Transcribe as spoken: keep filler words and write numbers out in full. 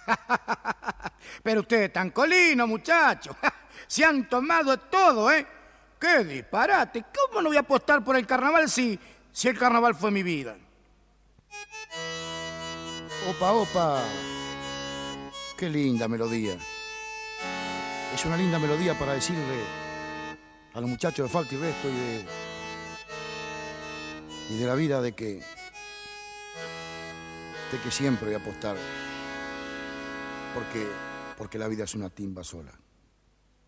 Pero ustedes están colinos, muchachos. Se han tomado todo, ¿eh? ¡Qué disparate! ¿Cómo no voy a apostar por el carnaval si, si el carnaval fue mi vida? Opa, opa. Qué linda melodía. Es una linda melodía para decirle a los muchachos de Falta y Resto y de, y de la vida de que, de que siempre voy a apostar porque, porque la vida es una timba sola.